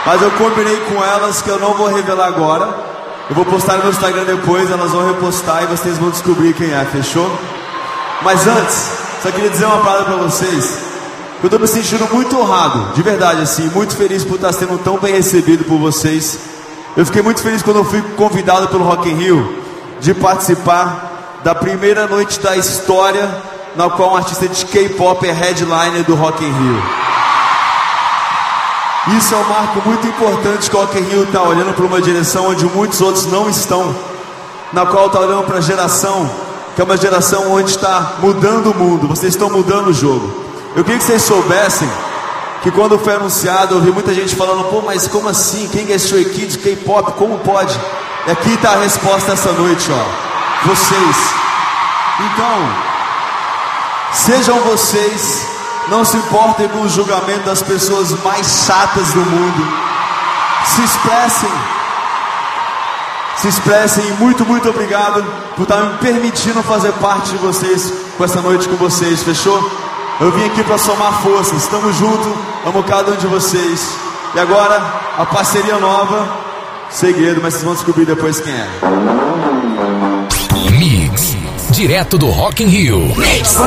Mas eu combinei com elas que eu não vou revelar agora. Eu vou postar no meu Instagram depois, elas vão repostar e vocês vão descobrir quem é, fechou? Mas antes, só queria dizer uma parada pra vocês. Eu tô me sentindo muito honrado, de verdade assim, muito feliz por estar sendo tão bem recebido por vocês. Eu fiquei muito feliz quando eu fui convidado pelo Rock in Rio de participar da primeira noite da história na qual um artista de K-pop é headliner do Rock in Rio. Isso é um marco muito importante que o Rock in Rio está olhando para uma direção onde muitos outros não estão, na qual está olhando para a geração, que é uma geração onde está mudando o mundo, vocês estão mudando o jogo. Eu queria que vocês soubessem que quando foi anunciado, eu vi muita gente falando, pô, mas como assim? Quem é Stray Kids, K-pop, como pode? E aqui está a resposta essa noite, ó. Vocês. Então, sejam vocês, não se importem com o julgamento das pessoas mais chatas do mundo. Se expressem, muito, muito obrigado por estar me permitindo fazer parte de vocês, com essa noite com vocês, fechou? Eu vim aqui para somar forças, estamos juntos, amo cada um de vocês. E agora, a parceria nova, segredo, mas vocês vão descobrir depois quem é. Mix, direto do Rock in Rio. Mix.